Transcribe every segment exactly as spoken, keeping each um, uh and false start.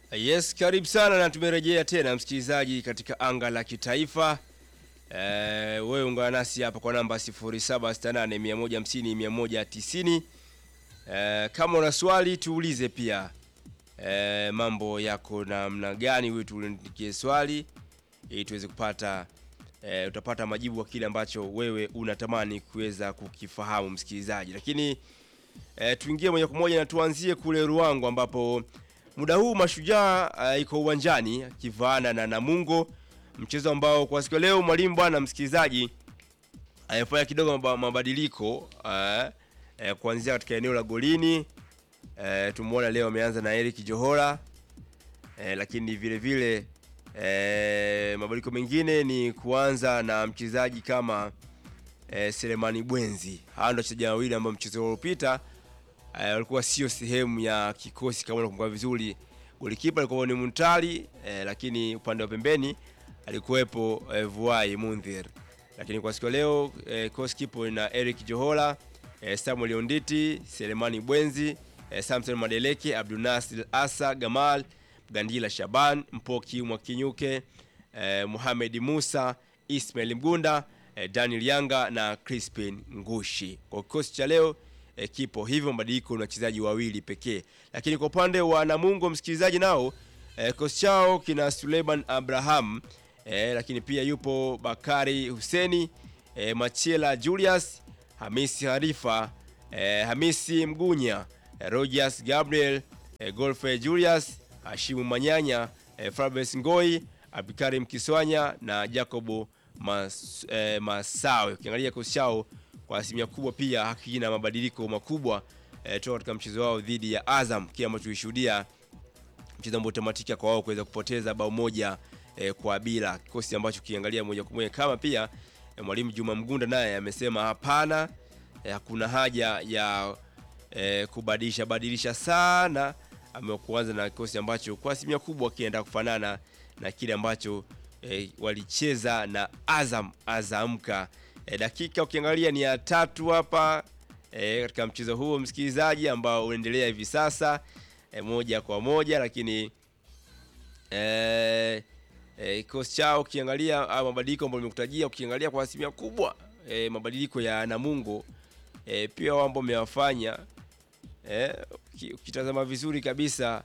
Yes, karibu sana na tumerejea tena msikilizaji katika anga la kitaifa. Eh, wewe ungana nasi hapa kwa namba sifuri saba sita nane mia moja hamsini mia moja tisini. Eh, kama una swali tuulize pia. Eh, mambo yako namna gani, wewe tuulizie swali ili tuweze kupata eh, utapata majibu kwa kile ambacho wewe unatamani kuweza kukifahamu msikilizaji. Lakini eh, tuingie moja kwa moja na tuanzie kule Ruango ambapo muda huu Mashujaa uh, iko uwanjani kivaana na Namungo, mchezo ambao kwa siku leo mwalimu bwana msikilizaji amefanya kidogo mabadiliko uh, uh, kuanzia katika eneo la golini. Uh, tumuona leo ameanza na Eric Johora, uh, lakini vile vile uh, mabadiliko mengine ni kuanza na mchezaji kama uh, Selemani Bwenzi. Hao ndio wachezaji wawili ambao mchezo uliopita walikuwa uh, sio sehemu ya kikosi kama unakumbuka vizuri. Golikipa alikuwa ni Muntari eh, lakini upande wa pembeni alikuwepo eh, Vuai Mundhir. Lakini kwa siku leo eh, kosi kipo na Eric Johora, eh, Samuel Onditi, Selemani Bwenzi, eh, Samson Madeleke, Abdunasir Asa, Gamal, Gandila Shaban, Mpoki Mwakinyuke, eh, Mohamed Musa, Ismail Mgunda, eh, Daniel Yanga na Crispin Ngushi. Kwa kikosi cha leo E, kipo hivyo mabadiliko na wachezaji wawili pekee. Lakini kwa upande wa Namungo msikilizaji nao e, kosi chao kina Suleiman Abraham, e, lakini pia yupo Bakari Huseni, e, Machela Julius, Hamisi Harifa, e, Hamisi Mgunya, e, Rogers Gabriel, e, Golfe Julius, Hashimu Manyanya, e, Fabrice Ngoi, Abikarim Kiswanya na Jacobo Mas, e, Masawe. Ukiangalia kosi chao kwa asilimia kubwa pia hakina mabadiliko makubwa eh, toka katika mchezo wao dhidi ya Azam, kile ambacho tulishuhudia mchezo ambao tamatika kwa wao kuweza kupoteza bao moja eh, kwa bila. Kikosi ambacho kiangalia moja kwa moja kama pia eh, mwalimu Juma Mgunda naye amesema hapana, eh, hakuna haja ya eh, kubadilisha badilisha sana. Amekuanza na kikosi ambacho kwa asilimia kubwa kienda kufanana na kile ambacho eh, walicheza na Azam Azamka. E, dakika ukiangalia ni ya tatu hapa e, katika mchezo huo msikilizaji ambao unaendelea hivi sasa e, moja kwa moja. Lakini eh e, kosi chao ukiangalia mabadiliko ambayo nimekutajia, ukiangalia kwa asilimia kubwa e, mabadiliko ya Namungo e, pia wao ambao wamewafanya e, ukitazama vizuri kabisa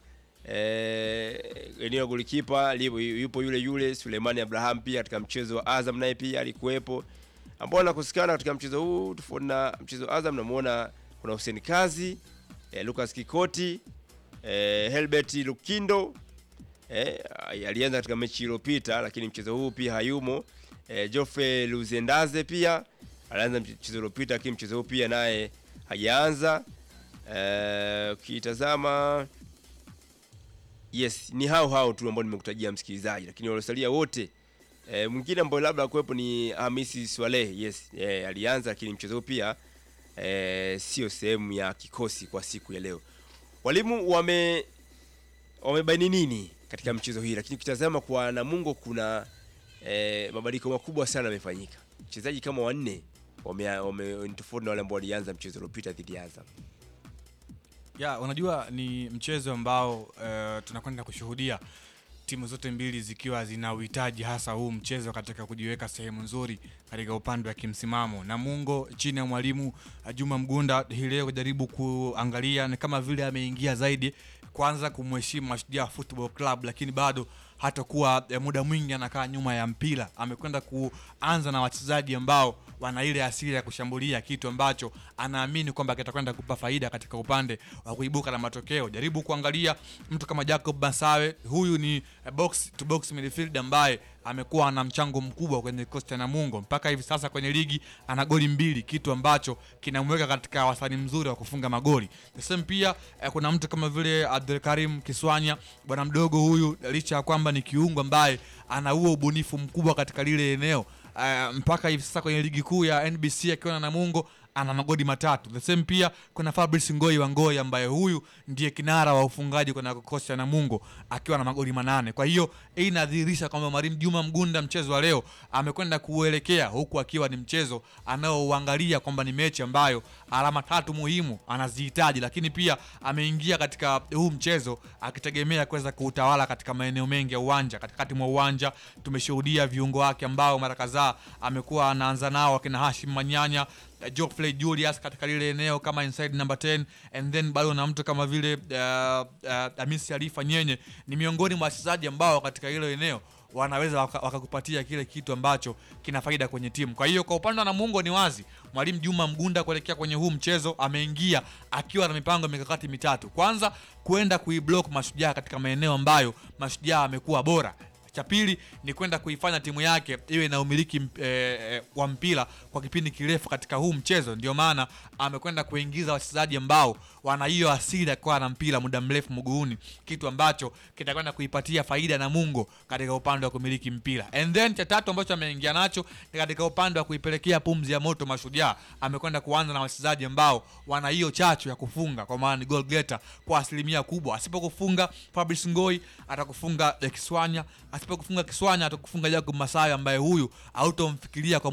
eh eneo golikipa yupo yule yule Suleimani Abraham, pia katika mchezo wa Azam naye pia alikuwepo, ambao anakosekana katika mchezo huu. Tofauti na mchezo Azam namuona kuna Hussein Kazi, eh, Lucas Kikoti, eh, Helbert Lukindo, eh, alianza katika mechi iliyopita lakini mchezo huu pia hayumo. Eh, Joffrey Luzendaze pia alianza mchezo uliopita lakini mchezo huu pia naye hajaanza. Eh, ukitazama yes, ni hao hao tu ambao nimekutajia msikilizaji, lakini waliosalia wote E, mwingine ambaye labda kuwepo ni Hamisi Swaleh. Yes, e, alianza lakini mchezo pia e, sio sehemu ya kikosi kwa siku ya leo. Walimu wame wamebaini nini katika mchezo hii? Lakini ukitazama kwa Namungo kuna e, mabadiliko makubwa sana yamefanyika. Wachezaji kama wanne wame wame tofauti na wale ambao walianza mchezo uliopita dhidi ya Azam. Ya, unajua ni mchezo ambao uh, tunakwenda kushuhudia timu zote mbili zikiwa zina uhitaji hasa huu mchezo katika kujiweka sehemu nzuri katika upande wa kimsimamo. Namungo chini ya mwalimu Juma Mgunda hii leo kujaribu kuangalia ni kama vile ameingia zaidi kwanza kumheshimu Mashujaa Football Club, lakini bado hata kuwa eh, muda mwingi anakaa nyuma ya mpira. Amekwenda kuanza na wachezaji ambao wana ile asili ya kushambulia, kitu ambacho anaamini kwamba kitakwenda kupa faida katika upande wa kuibuka na matokeo. Jaribu kuangalia mtu kama Jacob Masawe, huyu ni eh, box to box midfield ambaye amekuwa na mchango mkubwa kwenye kikosi cha Namungo. Mpaka hivi sasa kwenye ligi ana goli mbili, kitu ambacho kinamweka katika wasani mzuri wa kufunga magoli. Sasa pia eh, kuna mtu kama vile Abdelkarim Kiswanya, bwana mdogo huyu, licha ya kwamba ni kiungo ambaye ana huo ubunifu mkubwa katika lile eneo. Uh, mpaka hivi sasa kwenye ligi kuu ya N B C akiwa na Namungo ana magoli matatu. The same pia kuna Fabrice Ngoi wa Ngoi ambaye huyu ndiye kinara wa ufungaji kwa kikosi cha Namungo akiwa na magoli manane. Kwa hiyo hii inadhihirisha kwamba Mwalimu Juma Mgunda mchezo wa leo amekwenda kuelekea huku akiwa ni mchezo anaoangalia kwamba ni mechi ambayo alama tatu muhimu anazihitaji, lakini pia ameingia katika huu mchezo akitegemea kuweza kuutawala katika maeneo mengi ya uwanja. Katikati mwa uwanja tumeshuhudia viungo wake ambao mara kadhaa amekuwa anaanza nao akina Hashim Manyanya, Geoffrey Julius katika lile eneo kama inside number ten, and then bado na mtu kama vile uh, uh, Hamisi Alifa Nyenye ni miongoni mwa wachezaji ambao katika hilo eneo wanaweza wakakupatia waka kile kitu ambacho kina faida kwenye timu. Kwa hiyo kwa upande wa Namungo ni wazi Mwalimu Juma Mgunda kuelekea kwenye huu mchezo ameingia akiwa na mipango mikakati mitatu. Kwanza, kwenda kuiblock Mashujaa katika maeneo ambayo Mashujaa amekuwa bora. Cha pili ni kwenda kuifanya timu yake iwe na umiliki e, e, wa mpira kwa kipindi kirefu katika huu mchezo. Ndio maana amekwenda kuingiza wachezaji ambao wana hiyo asili ya kuwa na mpira muda mrefu mguuni, kitu ambacho kitakwenda kuipatia faida Namungo katika upande wa kumiliki mpira. And then cha tatu ambacho ameingia nacho ni katika upande wa kuipelekea pumzi ya moto Mashujaa. Amekwenda kuanza na wachezaji ambao wana hiyo chachu ya kufunga, kwa maana ni goal getter kwa asilimia kubwa. Asipokufunga Fabrice Ngoi atakufunga Kiswanya, asipokufunga Kiswanya atakufunga Jacob Masai ambaye huyu hautomfikiria kwa